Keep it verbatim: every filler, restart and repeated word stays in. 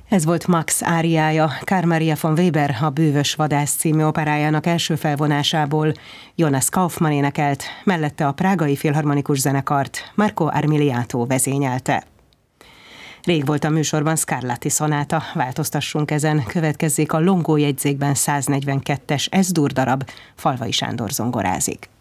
Ez volt Max áriája, Carl Maria von Weber a Bűvös vadász című operájának első felvonásából. Jonas Kaufmann énekelt, mellette a Prágai Filharmonikus Zenekart Marco Armiliato vezényelte. Rég volt a műsorban Scarlatti szonáta, változtassunk ezen, következzék a Longó jegyzékben száznegyvenkettes Es-dur darab, Falvai Sándor zongorázik.